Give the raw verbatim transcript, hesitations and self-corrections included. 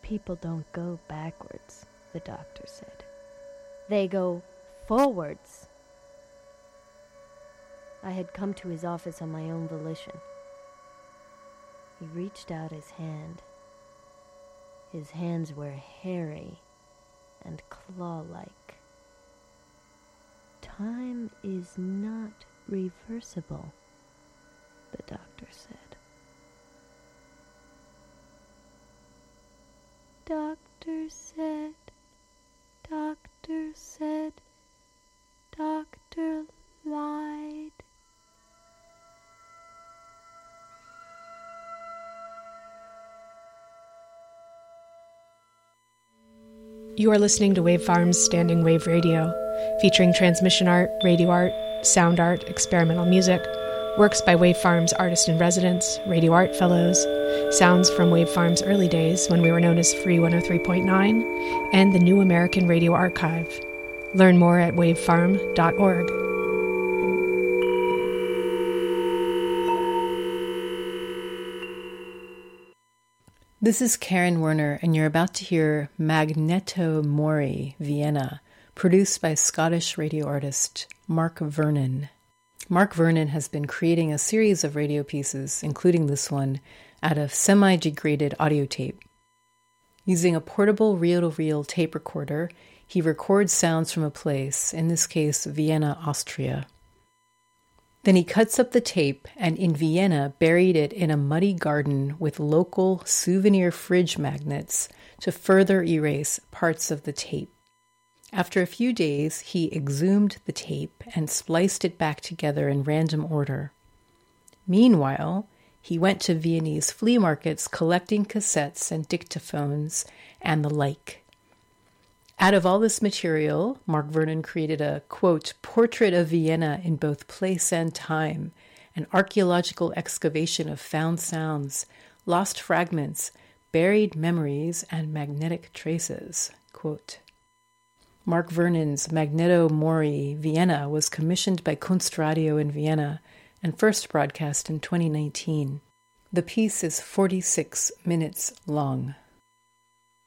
People don't go backwards, the doctor said. They go forwards. I had come to his office on my own volition. He reached out his hand. His hands were hairy and claw-like. Time is not reversible, the doctor said. Doctor said, doctor said, doctor lied. You are listening to Wave Farm's Standing Wave Radio, featuring transmission art, radio art, sound art, experimental music, works by Wave Farm's artist-in-residence, radio art fellows, sounds from Wave Farm's early days when we were known as Free one oh three point nine, and the New American Radio Archive. Learn more at wavefarm dot org. This is Karen Werner, and you're about to hear Magneto Mori, Vienna, produced by Scottish radio artist Mark Vernon. Mark Vernon has been creating a series of radio pieces, including this one, out of semi-degraded audio tape. Using a portable reel-to-reel tape recorder, he records sounds from a place, in this case Vienna, Austria. Then he cuts up the tape and in Vienna buried it in a muddy garden with local souvenir fridge magnets to further erase parts of the tape. After a few days, he exhumed the tape and spliced it back together in random order. Meanwhile, he went to Viennese flea markets collecting cassettes and dictaphones and the like. Out of all this material, Mark Vernon created a, quote, portrait of Vienna in both place and time, an archaeological excavation of found sounds, lost fragments, buried memories, and magnetic traces, quote. Mark Vernon's Magneto Mori, Vienna was commissioned by Kunstradio in Vienna and first broadcast in twenty nineteen. The piece is forty-six minutes long.